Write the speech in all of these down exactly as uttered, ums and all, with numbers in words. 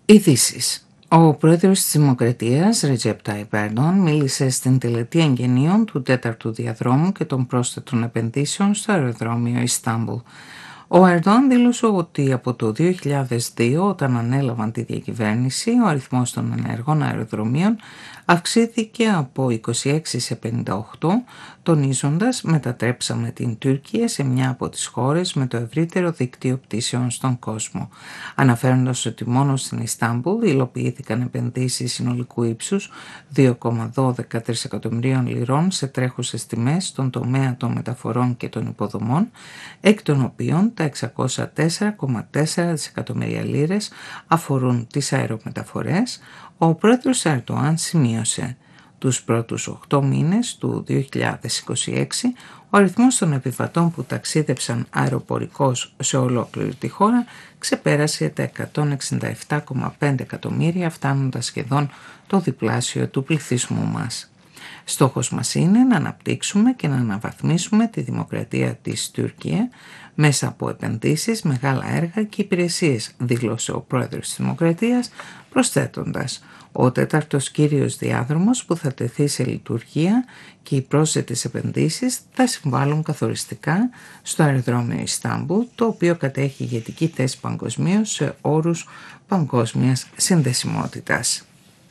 Ειδήσεις. Ο πρόεδρος της Δημοκρατίας, Ρετζέπ Τάιπ Ερντογάν, μίλησε στην τελετή εγγενείων του τέταρτου διαδρόμου και των πρόσθετων επενδύσεων στο αεροδρόμιο Ιστάμπουλ. Ο Ερντογάν δήλωσε ότι από το δύο χιλιάδες δύο, όταν ανέλαβαν τη διακυβέρνηση, ο αριθμός των ενεργών αεροδρομίων αυξήθηκε από είκοσι έξι σε πενήντα οκτώ, τονίζοντας «μετατρέψαμε την Τουρκία σε μια από τις χώρες με το ευρύτερο δίκτυο πτήσεων στον κόσμο», αναφέροντας ότι μόνο στην Ιστάμπουλ υλοποιήθηκαν επενδύσεις συνολικού ύψους δύο κόμμα δώδεκα τρισεκατομμυρίων λιρών σε τρέχουσες τιμές στον τομέα των μεταφορών και των υποδομών, εκ των οποίων τα εξακόσια τέσσερα κόμμα τέσσερα δισεκατομμύρια λίρες αφορούν τις αερομεταφορές. Ο πρόεδρος Ερντογάν σημείωσε: τους πρώτους οκτώ μήνες του δύο χιλιάδες είκοσι έξι ο αριθμός των επιβατών που ταξίδεψαν αεροπορικώς σε ολόκληρη τη χώρα ξεπέρασε τα εκατόν εξήντα επτά κόμμα πέντε εκατομμύρια, φτάνοντας σχεδόν το διπλάσιο του πληθυσμού μας. Στόχος μας είναι να αναπτύξουμε και να αναβαθμίσουμε τη δημοκρατία της Τουρκία μέσα από επενδύσεις, μεγάλα έργα και υπηρεσίες, δήλωσε ο πρόεδρος της Δημοκρατίας, προσθέτοντας: ο τέταρτος κύριος διάδρομος που θα τεθεί σε λειτουργία και οι πρόσθετες επενδύσεις θα συμβάλλουν καθοριστικά στο αεροδρόμιο Ιστάμπουλ, το οποίο κατέχει ηγετική θέση παγκοσμίως σε όρους παγκόσμιας συνδεσιμότητας.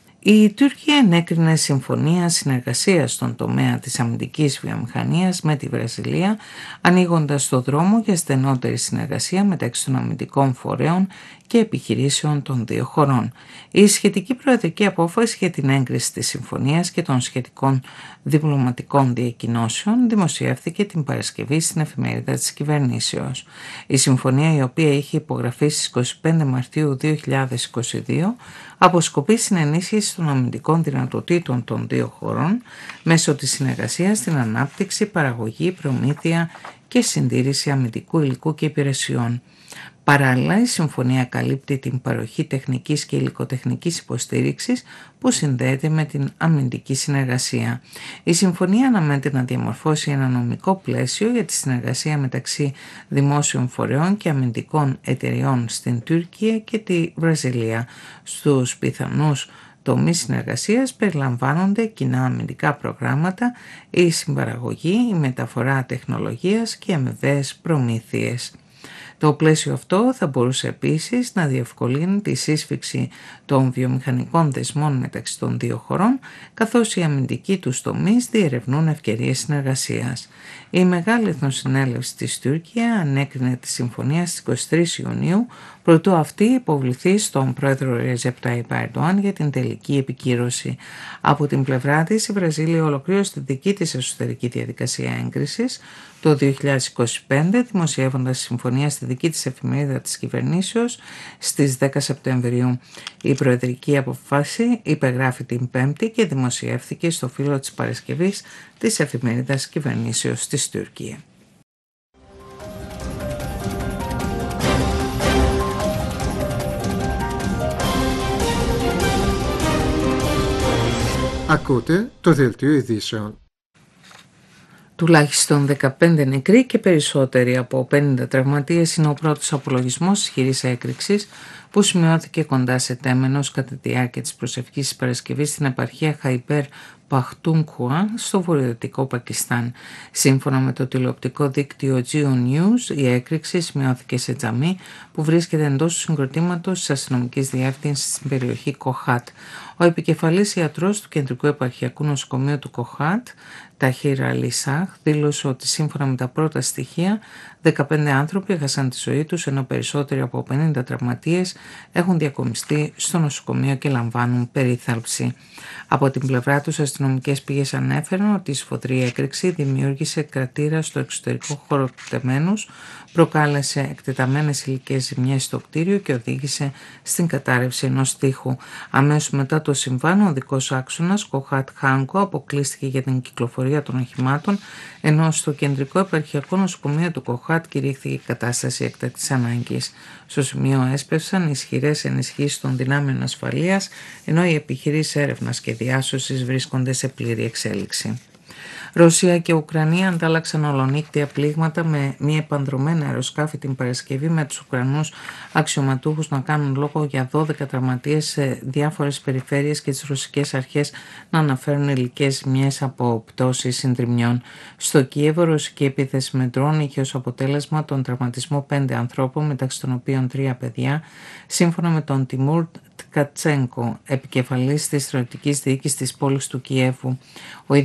Η Τουρκία ενέκρινε συμφωνία συνεργασίας στον τομέα της αμυντικής βιομηχανίας με τη Βραζιλία, ανοίγοντας το δρόμο για στενότερη συνεργασία μεταξύ των αμυντικών φορέων και επιχειρήσεων των δύο χωρών. Η σχετική προεδρική απόφαση για την έγκριση της συμφωνίας και των σχετικών διπλωματικών διακοινώσεων δημοσιεύθηκε την Παρασκευή στην εφημερίδα της κυβερνήσεως. Η συμφωνία, η οποία είχε υπογραφεί στις είκοσι πέντε Μαρτίου δύο χιλιάδες είκοσι δύο, αποσκοπεί στην ενίσχυση των αμυντικών δυνατοτήτων των δύο χωρών μέσω της συνεργασίας στην ανάπτυξη, παραγωγή, προμήθεια και συντήρηση αμυντικού υλικού και υπηρεσιών. Παράλληλα, η συμφωνία καλύπτει την παροχή τεχνικής και υλικοτεχνικής υποστήριξης που συνδέεται με την αμυντική συνεργασία. Η συμφωνία αναμένεται να διαμορφώσει ένα νομικό πλαίσιο για τη συνεργασία μεταξύ δημόσιων φορέων και αμυντικών εταιριών στην Τουρκία και τη Βραζιλία. Στους πιθανούς τομείς συνεργασίας περιλαμβάνονται κοινά αμυντικά προγράμματα, η συμπαραγωγή, η μεταφορά τεχνολογίας και αμοιβαίες προμήθειες. Το πλαίσιο αυτό θα μπορούσε επίσης να διευκολύνει τη σύσφυξη των βιομηχανικών δεσμών μεταξύ των δύο χωρών, καθώς οι αμυντικοί τους τομείς διερευνούν ευκαιρίες συνεργασίας. Η Μεγάλη Εθνοσυνέλευση της Τουρκία ανέκρινε τη συμφωνία στις είκοσι τρεις Ιουνίου, προτού αυτή υποβληθεί στον πρόεδρο Ρετζέπ Τάιπ Ερντογάν για την τελική επικύρωση. Από την πλευρά της, η Βραζίλια ολοκλήρωσε τη δική της εσωτερική διαδικασία έγκρισης το δύο χιλιάδες είκοσι πέντε, δημοσιεύοντας συμφωνία στη δική της εφημερίδα της κυβερνήσεως στις δέκα Σεπτεμβρίου. Η προεδρική αποφάση υπεγράφει την Πέμπτη και δημοσιεύθηκε στο φύλλο της Παρασκευής της εφημερίδας κυβερνήσεως της Τουρκία. Ακούτε το δελτίο ειδήσεων. Τουλάχιστον δεκαπέντε νεκροί και περισσότεροι από πενήντα τραυματίες είναι ο πρώτος απολογισμός ισχυρής έκρηξης που σημειώθηκε κοντά σε Τέμενος κατά τη διάρκεια της προσευχής της Παρασκευής στην επαρχία Χαϊπέρ Παχτούνκουα στο βορειοδυτικό Πακιστάν. Σύμφωνα με το τηλεοπτικό δίκτυο Geo News, η έκρηξη σημειώθηκε σε τζαμί που βρίσκεται εντός του συγκροτήματος της αστυνομικής διεύθυνσης στην περιοχή Κοχάτ. Ο επικεφαλής ιατρός του Κεντρικού Επαρχιακού Νοσοκομείου του Κοχάτ, Ταχίρ Αλί Σαχ, δήλωσε ότι σύμφωνα με τα πρώτα στοιχεία δεκαπέντε άνθρωποι έχασαν τη ζωή τους, ενώ περισσότεροι από πενήντα τραυματίες έχουν διακομιστεί στο νοσοκομείο και λαμβάνουν περίθαλψη. Από την πλευρά τους, αστυνομικές πηγές ανέφεραν ότι η σφοδρή έκρηξη δημιούργησε κρατήρα στο εξωτερικό χώρο του Τεμένους, προκάλεσε εκτεταμένες υλικές ζημιές στο κτίριο και οδήγησε στην κατάρρευση ενός τοίχου. Αμέσως μετά το συμβάν, ο οδικός άξονας Κοχάτ Χάνκο αποκλείστηκε για την κυκλοφορία των οχημάτων, ενώ στο Κεντρικό Επαρχιακό Νοσοκομείο του Κοχάτ κηρύχθηκε κατάσταση έκτακτης ανάγκης. Στο σημείο έσπευσαν ισχυρές ενισχύσεις των δυνάμεων ασφαλείας, ενώ οι επιχειρήσεις έρευνας και διάσωσης βρίσκονται σε πλήρη εξέλιξη. Ρωσία και Ουκρανία αντάλλαξαν ολονύκτια πλήγματα με μη επανδρομένα αεροσκάφη την Παρασκευή, με τους Ουκρανούς αξιωματούχους να κάνουν λόγο για δώδεκα τραυματίες σε διάφορες περιφέρειες και τις ρωσικές αρχές να αναφέρουν υλικές ζημιές από πτώσεις συντριμμιών. Στο Κίεβο, ρωσική επίθεση με ντρόν είχε ως αποτέλεσμα τον τραυματισμό πέντε ανθρώπων, μεταξύ των οποίων τρία παιδιά, σύμφωνα με τον Τιμούρ Τκατσένκο, επικεφαλής της στρατιωτικής διοίκησης της πόλης του Κιέβου. Ο